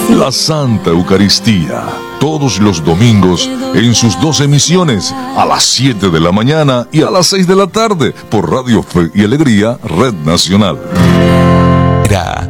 La Santa Eucaristía, todos los domingos en sus 2 emisiones, a las 7 de la mañana y a las 6 de la tarde, por Radio Fe y Alegría, Red Nacional.